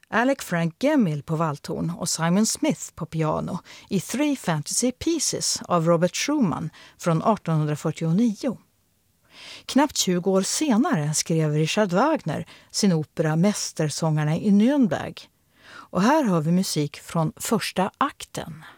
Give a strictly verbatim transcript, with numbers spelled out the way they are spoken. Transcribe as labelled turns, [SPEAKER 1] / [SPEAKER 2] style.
[SPEAKER 1] Alec Frank Gemmill på valthorn och Simon Smith på piano i Three Fantasy Pieces av Robert Schumann från arton fyrtionio. Knappt tjugo år senare skrev Richard Wagner sin opera Mästersångarna i Nürnberg. Och här hör vi musik från första akten.